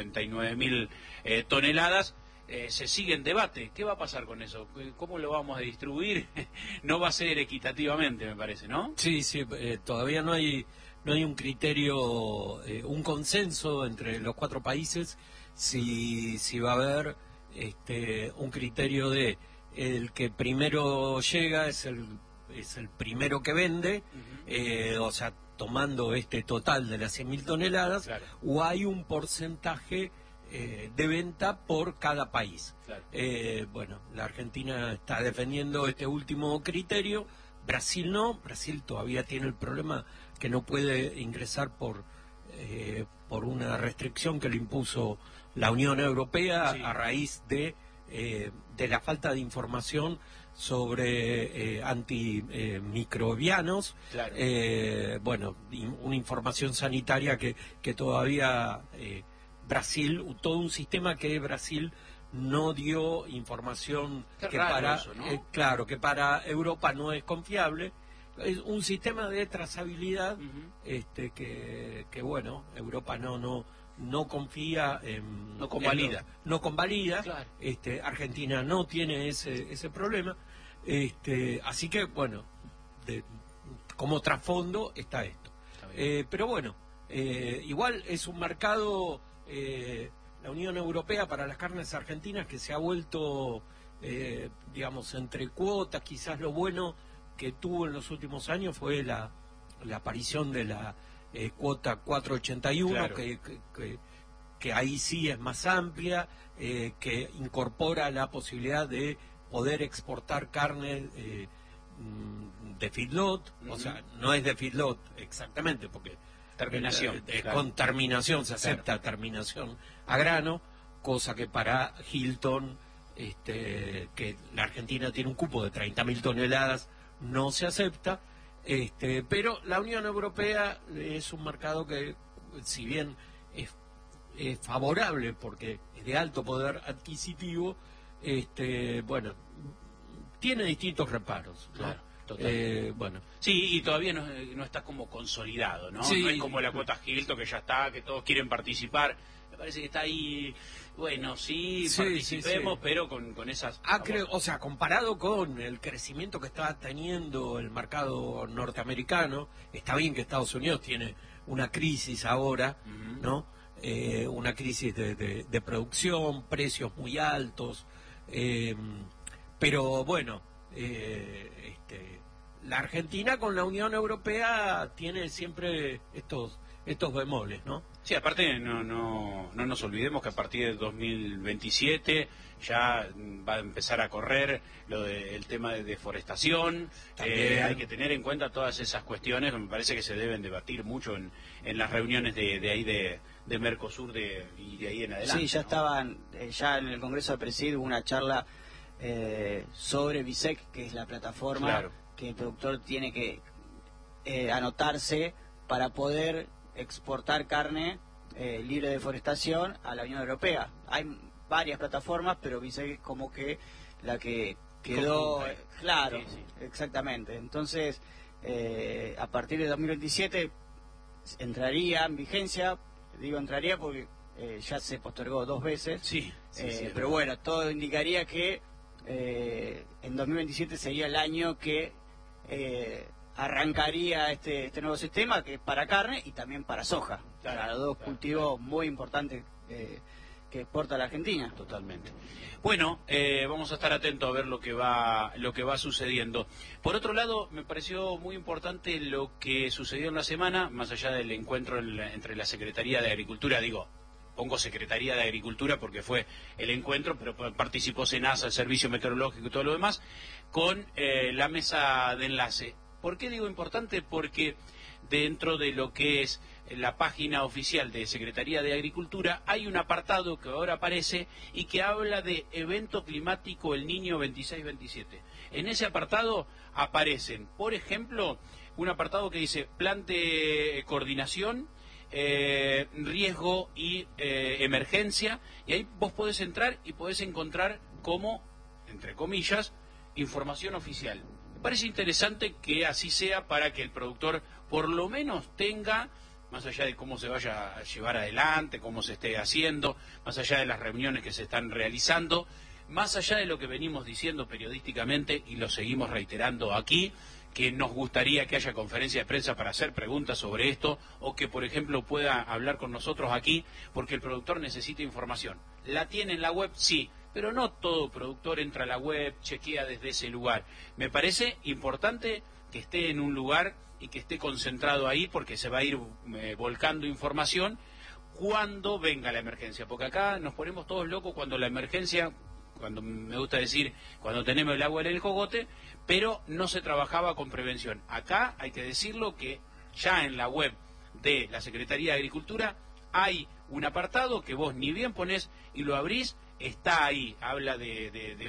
99.000 toneladas. Se sigue en debate. ¿Qué va a pasar con eso? ¿Cómo lo vamos a distribuir? No va a ser equitativamente, me parece, ¿no? Sí, todavía no hay un criterio, un consenso entre los cuatro países si va a haber un criterio de el que primero llega es el primero que vende, o sea, tomando este total de las 100.000 toneladas, claro, o hay un porcentaje de venta por cada país. Claro. Bueno, la Argentina está defendiendo este último criterio, Brasil no, Brasil todavía tiene el problema que no puede ingresar por una restricción que le impuso la Unión Europea, sí, a raíz de la falta de información sobre antimicrobianos, claro, bueno, una información sanitaria que todavía Brasil, todo un sistema que Brasil no dio información que para eso, ¿no? claro, que para Europa no es confiable. Es un sistema de trazabilidad que bueno, Europa no confía en, no convalida, no convalida. Claro. Argentina no tiene ese problema, así que bueno, como trasfondo está esto. Pero bueno, igual es un mercado, la Unión Europea para las carnes argentinas, que se ha vuelto digamos entre cuotas. Quizás lo bueno que tuvo en los últimos años fue la aparición de la cuota 481, claro, que ahí sí es más amplia, que incorpora la posibilidad de poder exportar carne de feedlot, o sea, no es de feedlot exactamente, porque terminación, claro, con terminación se acepta, claro, terminación a grano, cosa que para Hilton, que la Argentina tiene un cupo de 30.000 toneladas, no se acepta. Pero la Unión Europea es un mercado que, si bien es favorable porque es de alto poder adquisitivo, bueno, tiene distintos reparos, ¿no? Claro. Bueno, sí, y todavía no está como consolidado, ¿no? Sí, no es como la cuota Hilton, que ya está, que todos quieren participar. Me parece que está ahí, bueno, sí, participemos, pero con esas... o sea, comparado con el crecimiento que está teniendo el mercado norteamericano, está bien que Estados Unidos tiene una crisis ahora, ¿no? Una crisis de producción, precios muy altos, pero bueno, la Argentina con la Unión Europea tiene siempre estos bemoles, ¿no? Sí, aparte no nos olvidemos que a partir de 2027 ya va a empezar a correr el tema de deforestación. Hay que tener en cuenta todas esas cuestiones que me parece que se deben debatir mucho en las reuniones de ahí de Mercosur y de ahí en adelante. Sí, ya, ¿no?, estaban, ya en el Congreso de Presidio hubo una charla sobre BISEC, que es la plataforma, claro, que el productor tiene que anotarse para poder exportar carne libre de deforestación a la Unión Europea. Hay varias plataformas, pero BISEC es como que la que quedó, claro, sí, sí, exactamente. Entonces, a partir de 2027 entraría en vigencia. Digo entraría porque ya se postergó 2 veces, sí, pero bueno, todo indicaría que en 2027 sería el año que arrancaría este nuevo sistema, que es para carne y también para soja, claro, para los dos cultivos muy importantes que exporta la Argentina. Totalmente. Bueno, vamos a estar atentos a ver lo que va sucediendo. Por otro lado, me pareció muy importante lo que sucedió en la semana, más allá del encuentro entre la Secretaría de Agricultura, pongo Secretaría de Agricultura porque fue el encuentro, pero participó SENASA, el Servicio Meteorológico y todo lo demás, con la mesa de enlace. ¿Por qué digo importante? Porque dentro de lo que es la página oficial de Secretaría de Agricultura hay un apartado que ahora aparece y que habla de evento climático El Niño 26-27. En ese apartado aparecen, por ejemplo, un apartado que dice plan de coordinación, riesgo y emergencia, y ahí vos podés entrar y podés encontrar como, entre comillas, información oficial. Me parece interesante que así sea, para que el productor por lo menos tenga más allá de cómo se vaya a llevar adelante, cómo se esté haciendo, más allá de las reuniones que se están realizando, más allá de lo que venimos diciendo periodísticamente y lo seguimos reiterando aquí, que nos gustaría que haya conferencia de prensa para hacer preguntas sobre esto o que, por ejemplo, pueda hablar con nosotros aquí, porque el productor necesita información. ¿La tiene en la web? Sí, pero no todo productor entra a la web, chequea desde ese lugar. Me parece importante que esté en un lugar y que esté concentrado ahí, porque se va a ir volcando información cuando venga la emergencia, porque acá nos ponemos todos locos cuando la emergencia, cuando me gusta decir, cuando tenemos el agua en el cogote, pero no se trabajaba con prevención. Acá hay que decirlo que ya en la web de la Secretaría de Agricultura hay un apartado que vos ni bien ponés y lo abrís, está ahí, habla de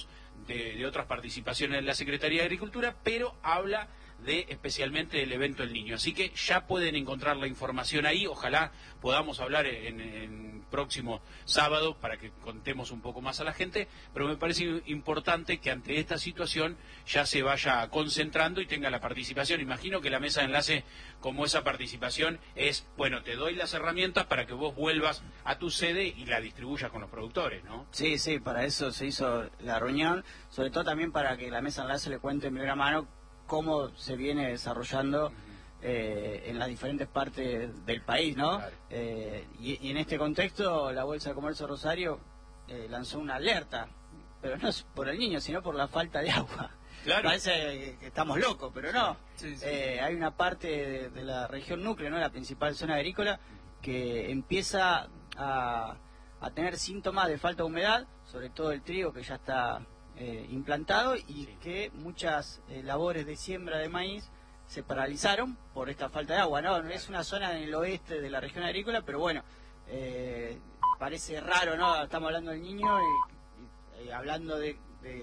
otras participaciones en la Secretaría de Agricultura, pero habla especialmente del evento del niño. Así que ya pueden encontrar la información ahí. Ojalá podamos hablar en próximo sábado para que contemos un poco más a la gente, pero me parece importante que ante esta situación ya se vaya concentrando y tenga la participación. Imagino que la mesa de enlace, como esa participación, es, bueno, te doy las herramientas para que vos vuelvas a tu sede y la distribuyas con los productores, ¿no? Sí, para eso se hizo la reunión, sobre todo también para que la mesa de enlace le cuente en primera mano cómo se viene desarrollando en las diferentes partes del país, ¿no? Claro. Y en este contexto, la Bolsa de Comercio Rosario lanzó una alerta, pero no es por el niño, sino por la falta de agua. Claro. Parece que estamos locos, pero no. Sí. Hay una parte de la región núcleo, ¿no?, la principal zona agrícola, que empieza a tener síntomas de falta de humedad, sobre todo el trigo, que ya está implantado, y que muchas labores de siembra de maíz se paralizaron por esta falta de agua. No es una zona en el oeste de la región agrícola, pero bueno, parece raro, ¿no? Estamos hablando del niño y hablando de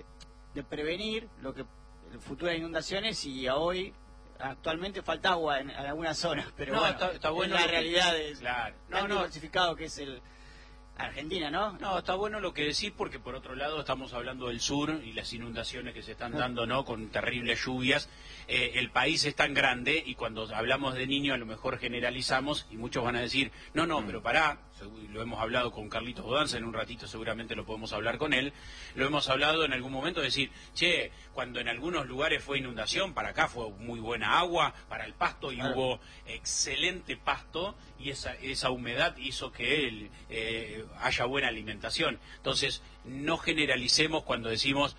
prevenir lo que futuras inundaciones, y hoy actualmente falta agua en algunas zonas, pero no, bueno, está bueno la realidad es claro. tan diversificado que es Argentina, ¿no? No, está bueno lo que decís, porque por otro lado estamos hablando del sur y las inundaciones que se están dando, ¿no?, con terribles lluvias. El país es tan grande y cuando hablamos de niños a lo mejor generalizamos y muchos van a decir, no, pero pará, lo hemos hablado con Carlitos Bodanza, en un ratito seguramente lo podemos hablar con él, lo hemos hablado en algún momento, decir, cuando en algunos lugares fue inundación, para acá fue muy buena agua, para el pasto, y hubo excelente pasto, y esa humedad hizo que haya buena alimentación. Entonces, no generalicemos cuando decimos,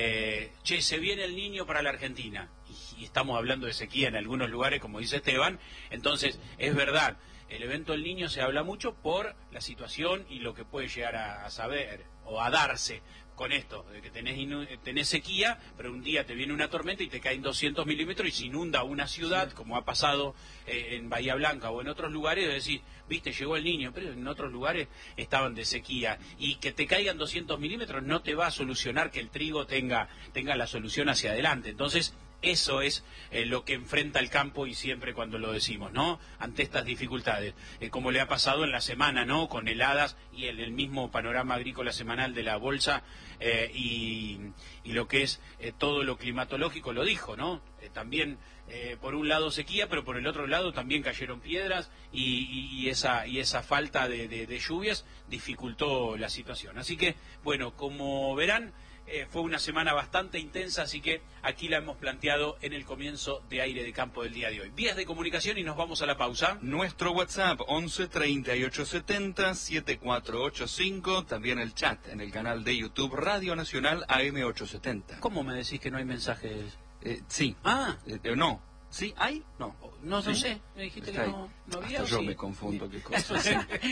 se viene el niño para la Argentina, y estamos hablando de sequía en algunos lugares, como dice Esteban. Entonces, es verdad, el evento del niño se habla mucho por la situación y lo que puede llegar a saber o a darse con esto, de que tenés sequía, pero un día te viene una tormenta y te caen 200 milímetros y se inunda una ciudad, como ha pasado en Bahía Blanca o en otros lugares, de decir, viste, llegó el niño, pero en otros lugares estaban de sequía, y que te caigan 200 milímetros no te va a solucionar que el trigo tenga la solución hacia adelante. Entonces, eso es lo que enfrenta el campo, y siempre cuando lo decimos, ¿no?, ante estas dificultades, como le ha pasado en la semana, ¿no?, con heladas y en el mismo panorama agrícola semanal de la bolsa, y lo que es todo lo climatológico lo dijo, ¿no? También por un lado sequía, pero por el otro lado también cayeron piedras, y esa falta de lluvias dificultó la situación. Así que, bueno, como verán, fue una semana bastante intensa, así que aquí la hemos planteado en el comienzo de Aire de Campo del día de hoy. Vías de comunicación, y nos vamos a la pausa. Nuestro WhatsApp 11 3870 7485, también el chat en el canal de YouTube Radio Nacional AM870. ¿Cómo me decís que no hay mensajes? Sí. No. ¿Sí? ¿Hay? No. No ¿Sí? sé. Me dijiste Está que ahí. no había. Hasta yo sí. me confundo, qué cosa.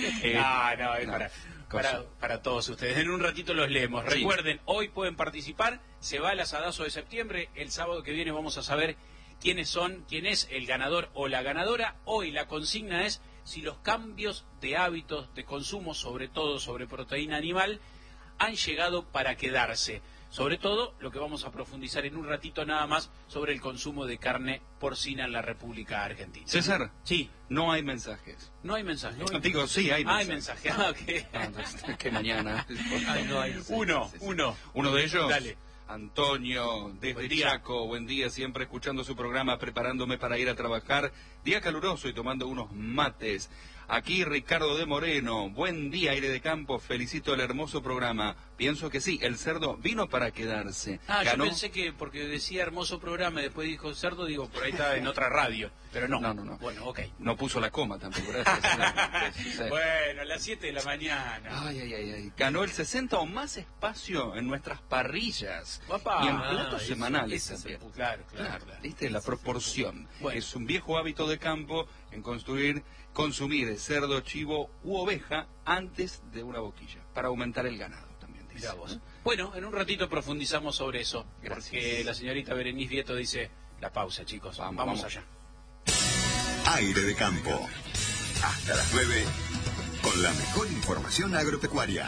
Para todos ustedes. En un ratito los leemos. Sí. Recuerden, hoy pueden participar. Se va el asadazo de septiembre. El sábado que viene vamos a saber quién es el ganador o la ganadora. Hoy la consigna es si los cambios de hábitos de consumo, sobre todo sobre proteína animal, han llegado para quedarse. Sobre todo, lo que vamos a profundizar en un ratito nada más sobre el consumo de carne porcina en la República Argentina. César, Sí, no hay mensajes. no hay mensaje. Digo, sí, hay Hay mensajes. mensaje. Ah, ok. Entonces, que mañana. Ay, no hay. Uno. Uno de ellos. Dale. Antonio, desde Buen día. Chaco, buen día, siempre escuchando su programa, preparándome para ir a trabajar. Día caluroso y tomando unos mates. Aquí Ricardo de Moreno, buen día, Aire de Campo, felicito el hermoso programa. Pienso que sí, el cerdo vino para quedarse. Yo pensé que porque decía hermoso programa y después dijo cerdo, digo, por ahí está en otra radio. Pero no. No. Bueno, ok. No puso la coma tampoco, gracias. Bueno, a las 7 de la mañana. Ay. Ganó el 60 o más espacio en nuestras parrillas. Papá. Y en platos Eso, semanales ese también. claro. ¿Viste? La proporción. Bueno. Es un viejo hábito de campo en consumir cerdo, chivo u oveja antes de una boquilla, para aumentar el ganado también. Dice. Mirá vos. Bueno, en un ratito profundizamos sobre eso. Gracias. Porque la señorita Berenice Vieto dice, la pausa, chicos. Vamos allá. Aire de Campo. Hasta las 9, con la mejor información agropecuaria.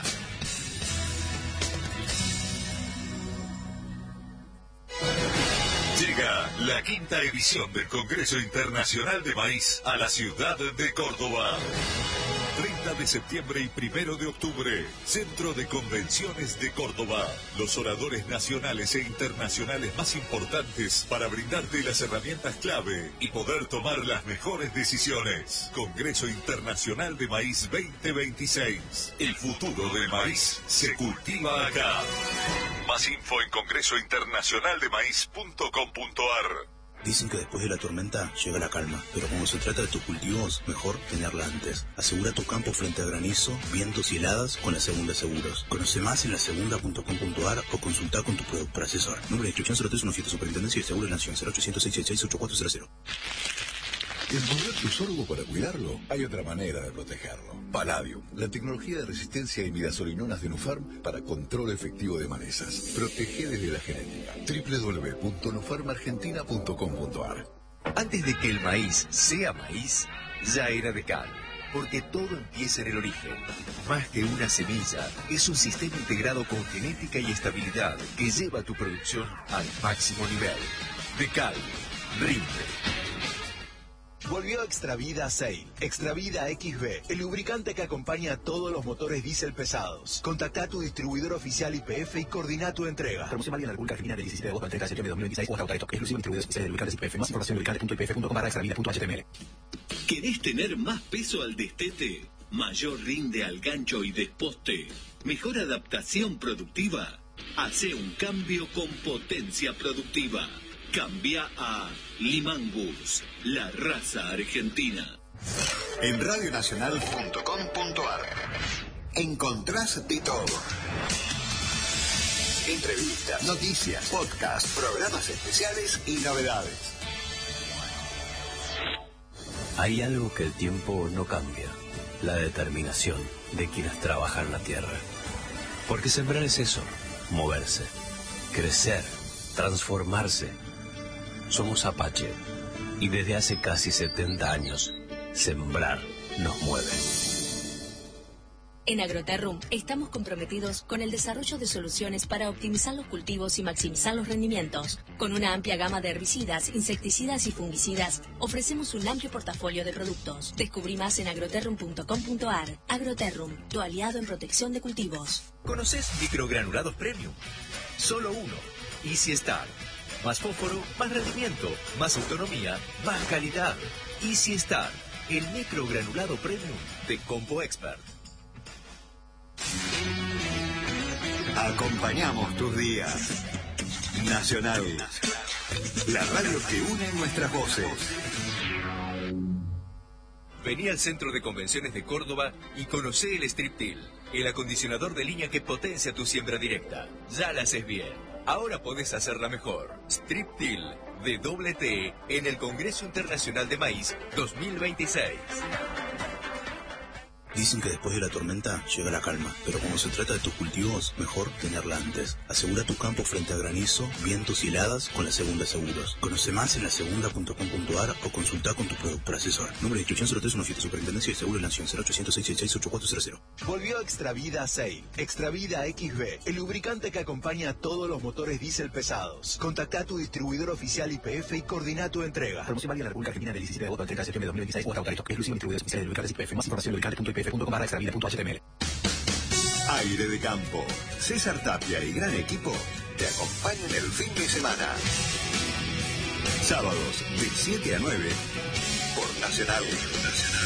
Llega la quinta edición del Congreso Internacional de Maíz a la ciudad de Córdoba. 30 de septiembre y 1 de octubre, Centro de Convenciones de Córdoba. Los oradores nacionales e internacionales más importantes para brindarte las herramientas clave y poder tomar las mejores decisiones. Congreso Internacional de Maíz 2026. El futuro del maíz se cultiva acá. Más info en congresointernacionaldemaíz.com.ar. Dicen que después de la tormenta llega la calma, pero cuando se trata de tus cultivos, mejor tenerla antes. Asegura tu campo frente a granizo, vientos y heladas con la Segunda Seguros. Conoce más en lasegunda.com.ar o consulta con tu productor asesor. Número de inscripción 0317, Superintendencia de Seguros de la Nación, 0800 666 8400. Envolver tu sorgo para cuidarlo, hay otra manera de protegerlo. Palladium, la tecnología de resistencia a imidazolinonas de Nufarm para control efectivo de malezas. Protege desde la genética. www.nufarmargentina.com.ar. Antes de que el maíz sea maíz, ya era de Cal. Porque todo empieza en el origen. Más que una semilla, es un sistema integrado con genética y estabilidad que lleva tu producción al máximo nivel. De Cal, rinde. Volvió Extravida Sail, Extravida XB, el lubricante que acompaña a todos los motores diésel pesados. Contacta a tu distribuidor oficial YPF y coordina tu entrega. Promoción válida en la República Argentina del 17 de agosto al 30 de septiembre de 2026 o hasta agotar stock. Exclusivo distribuidor especial de lubricantes YPF. Más información en lubricantes.ypf.com/extravida.html. ¿Querés tener más peso al destete? ¿Mayor rinde al gancho y desposte? ¿Mejor adaptación productiva? Hace un cambio con potencia productiva. Cambia a Limangus, la raza argentina. En radionacional.com.ar encontrás de todo. Entrevistas, noticias, podcasts, programas especiales y novedades. Hay algo que el tiempo no cambia, la determinación de quienes trabajan la tierra. Porque sembrar es eso, moverse, crecer, transformarse. Somos Apache y desde hace casi 70 años, sembrar nos mueve. En Agroterrum estamos comprometidos con el desarrollo de soluciones para optimizar los cultivos y maximizar los rendimientos. Con una amplia gama de herbicidas, insecticidas y fungicidas, ofrecemos un amplio portafolio de productos. Descubrí más en agroterrum.com.ar. Agroterrum, tu aliado en protección de cultivos. ¿Conoces microgranulados premium? Solo uno. Easy Star. Más fósforo, más rendimiento, más autonomía, más calidad. Easy Star, el microgranulado premium de Compo Expert. Acompañamos tus días. Nacional, la radio que une nuestras voces. Vení al Centro de Convenciones de Córdoba y conocé el Striptil, el acondicionador de línea que potencia tu siembra directa. Ya la haces bien. Ahora podés hacerla mejor. Striptil de doble T en el Congreso Internacional de Maíz 2026. Dicen que después de la tormenta llega la calma, pero cuando se trata de tus cultivos, mejor tenerla antes. Asegura tu campo frente a granizo, vientos y heladas con la Segunda Seguros. Conoce más en lasegunda.com.ar o consulta con tu productor asesor. Número de inscripción 0317, Superintendencia de Seguros de la Nación, 0800 666 8400. Volvió Extravida Sail, Extravida XB, el lubricante que acompaña a todos los motores diésel pesados. Contacta a tu distribuidor oficial YPF y coordina tu entrega. Promoción válida en la República Argentina del 17 de agosto al 30 de septiembre de 2026 o hasta agotar stock. Exclusivo distribuidor especial de lubricantes YPF. Más información en lubricantes.ypf.com/extravida.html. Aire de Campo. César Tapia y gran equipo te acompañan el fin de semana. Sábados de 7 a 9 por Nacional.